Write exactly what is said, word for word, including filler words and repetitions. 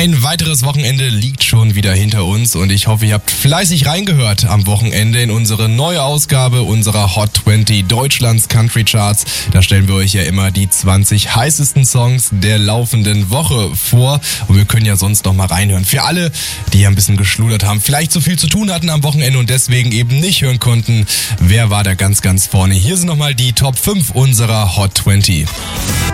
Ein weiteres Wochenende liegt schon wieder hinter uns und ich hoffe, ihr habt fleißig reingehört am Wochenende in unsere neue Ausgabe unserer Hot zwanzig Deutschlands Country Charts. Da stellen wir euch ja immer die zwanzig heißesten Songs der laufenden Woche vor und wir können ja sonst noch mal reinhören. Für alle, die ja ein bisschen geschludert haben, vielleicht so viel zu tun hatten am Wochenende und deswegen eben nicht hören konnten, wer war da ganz, ganz vorne? Hier sind nochmal die Top fünf unserer Hot zwanzig.